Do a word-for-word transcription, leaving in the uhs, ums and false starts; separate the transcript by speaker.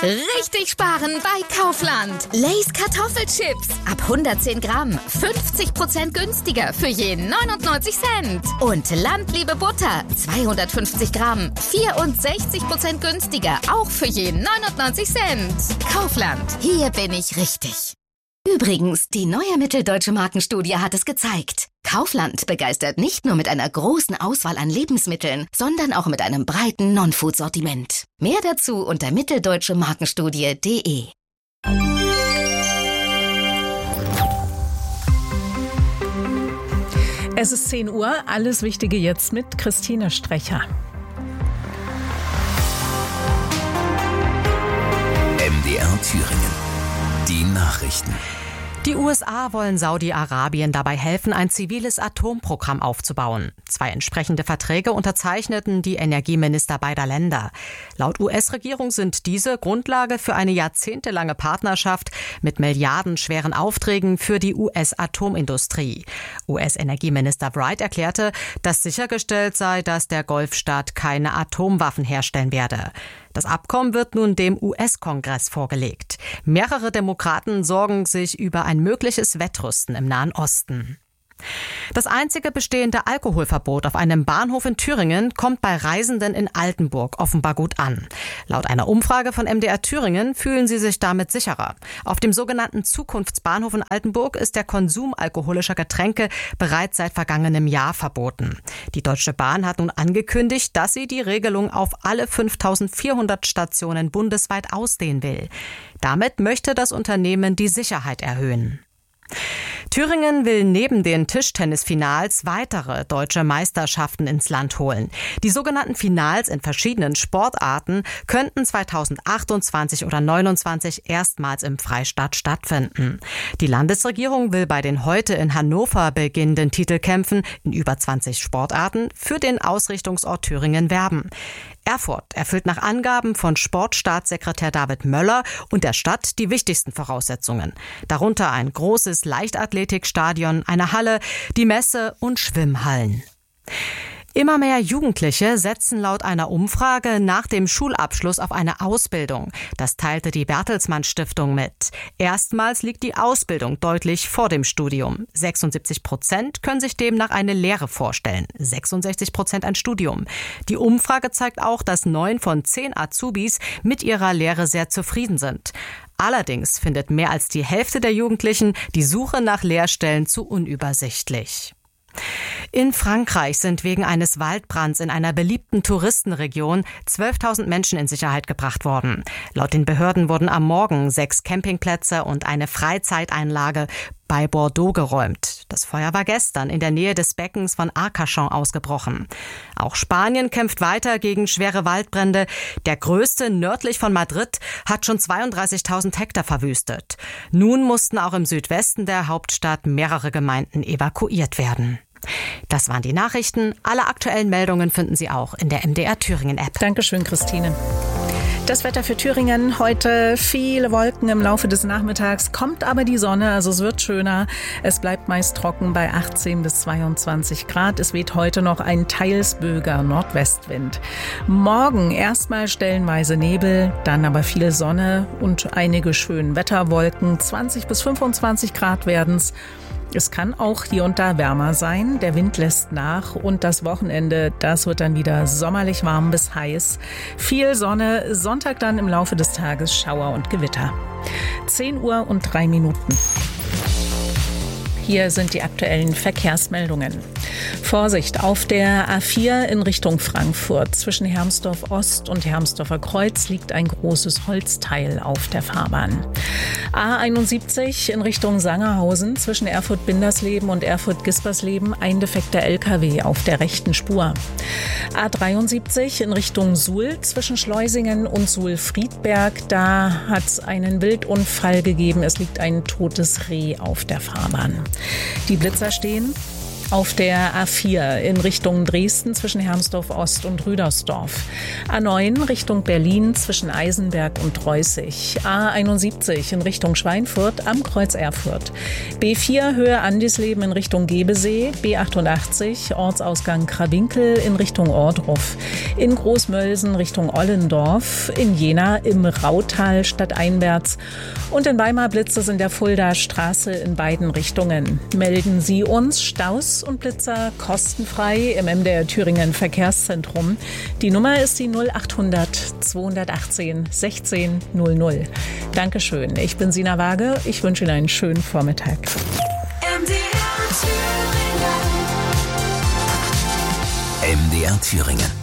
Speaker 1: Richtig sparen bei Kaufland. Lay's Kartoffelchips. Ab hundertzehn Gramm. fünfzig Prozent günstiger für jeden neunundneunzig Cent. Und Landliebe Butter. zweihundertfünfzig Gramm. vierundsechzig Prozent günstiger. Auch für jeden neunundneunzig Cent. Kaufland. Hier bin ich richtig. Übrigens, die neue mitteldeutsche Markenstudie hat es gezeigt. Kaufland begeistert nicht nur mit einer großen Auswahl an Lebensmitteln, sondern auch mit einem breiten Non-Food-Sortiment. Mehr dazu unter mitteldeutsche Markenstudie punkt de.
Speaker 2: Es ist zehn Uhr, alles Wichtige jetzt mit Christine Strecher.
Speaker 3: M D R Thüringen. Die Nachrichten.
Speaker 4: Die U S A wollen Saudi-Arabien dabei helfen, ein ziviles Atomprogramm aufzubauen. Zwei entsprechende Verträge unterzeichneten die Energieminister beider Länder. Laut U S-Regierung sind diese Grundlage für eine jahrzehntelange Partnerschaft mit milliardenschweren Aufträgen für die U S-Atomindustrie. U S-Energieminister Wright erklärte, dass sichergestellt sei, dass der Golfstaat keine Atomwaffen herstellen werde. Das Abkommen wird nun dem U S-Kongress vorgelegt. Mehrere Demokraten sorgen sich über ein mögliches Wettrüsten im Nahen Osten. Das einzige bestehende Alkoholverbot auf einem Bahnhof in Thüringen kommt bei Reisenden in Altenburg offenbar gut an. Laut einer Umfrage von M D R Thüringen fühlen sie sich damit sicherer. Auf dem sogenannten Zukunftsbahnhof in Altenburg ist der Konsum alkoholischer Getränke bereits seit vergangenem Jahr verboten. Die Deutsche Bahn hat nun angekündigt, dass sie die Regelung auf alle fünftausendvierhundert Stationen bundesweit ausdehnen will. Damit möchte das Unternehmen die Sicherheit erhöhen. Thüringen will neben den Tischtennisfinals weitere deutsche Meisterschaften ins Land holen. Die sogenannten Finals in verschiedenen Sportarten könnten zweitausendachtundzwanzig oder neunundzwanzig erstmals im Freistaat stattfinden. Die Landesregierung will bei den heute in Hannover beginnenden Titelkämpfen in über zwanzig Sportarten für den Ausrichtungsort Thüringen werben. Erfurt erfüllt nach Angaben von Sportstaatssekretär David Möller und der Stadt die wichtigsten Voraussetzungen. Darunter ein großes Leichtathletikstadion, eine Halle, die Messe- und Schwimmhallen. Immer mehr Jugendliche setzen laut einer Umfrage nach dem Schulabschluss auf eine Ausbildung. Das teilte die Bertelsmann Stiftung mit. Erstmals liegt die Ausbildung deutlich vor dem Studium. sechsundsiebzig Prozent können sich demnach eine Lehre vorstellen, sechsundsechzig Prozent ein Studium. Die Umfrage zeigt auch, dass neun von zehn Azubis mit ihrer Lehre sehr zufrieden sind. Allerdings findet mehr als die Hälfte der Jugendlichen die Suche nach Lehrstellen zu unübersichtlich. In Frankreich sind wegen eines Waldbrands in einer beliebten Touristenregion zwölftausend Menschen in Sicherheit gebracht worden. Laut den Behörden wurden am Morgen sechs Campingplätze und eine Freizeiteinlage bei Bordeaux geräumt. Das Feuer war gestern in der Nähe des Beckens von Arcachon ausgebrochen. Auch Spanien kämpft weiter gegen schwere Waldbrände. Der größte nördlich von Madrid hat schon zweiunddreißigtausend Hektar verwüstet. Nun mussten auch im Südwesten der Hauptstadt mehrere Gemeinden evakuiert werden. Das waren die Nachrichten. Alle aktuellen Meldungen finden Sie auch in der M D R Thüringen App.
Speaker 2: Dankeschön, Christine. Das Wetter für Thüringen heute: viele Wolken im Laufe des Nachmittags, kommt aber die Sonne, also es wird schöner. Es bleibt meist trocken bei achtzehn bis zweiundzwanzig Grad. Es weht heute noch ein teils böiger Nordwestwind. Morgen erstmal stellenweise Nebel, dann aber viel Sonne und einige schöne Wetterwolken. zwanzig bis fünfundzwanzig Grad werden's. Es kann auch hier und da wärmer sein. Der Wind lässt nach und das Wochenende, das wird dann wieder sommerlich warm bis heiß. Viel Sonne, Sonntag dann im Laufe des Tages Schauer und Gewitter. zehn Uhr und drei Minuten. Hier sind die aktuellen Verkehrsmeldungen. Vorsicht auf der A vier in Richtung Frankfurt. Zwischen Hermsdorf Ost und Hermsdorfer Kreuz liegt ein großes Holzteil auf der Fahrbahn. A einundsiebzig in Richtung Sangerhausen. Zwischen Erfurt-Bindersleben und Erfurt-Gispersleben ein defekter L K W auf der rechten Spur. A dreiundsiebzig in Richtung Suhl. Zwischen Schleusingen und Suhl-Friedberg. Da hat es einen Wildunfall gegeben. Es liegt ein totes Reh auf der Fahrbahn. Die Blitzer stehen Auf der A vier in Richtung Dresden zwischen Hermsdorf Ost und Rüdersdorf. A neun Richtung Berlin zwischen Eisenberg und Treußig. A einundsiebzig in Richtung Schweinfurt am Kreuz Erfurt. B vier Höhe Andisleben in Richtung Gebesee. B achtundachtzig Ortsausgang Krawinkel in Richtung Ohrdruf. In Großmölsen Richtung Ollendorf. In Jena im Rautal stadteinwärts. Und in Weimar Blitze in der Fuldaer Straße in beiden Richtungen. Melden Sie uns Staus und Blitzer kostenfrei im M D R Thüringen Verkehrszentrum. Die Nummer ist die null achthundert zweihundertachtzehn sechzehn null null. Dankeschön. Ich bin Sina Waage. Ich wünsche Ihnen einen schönen Vormittag.
Speaker 3: M D R Thüringen. M D R Thüringen.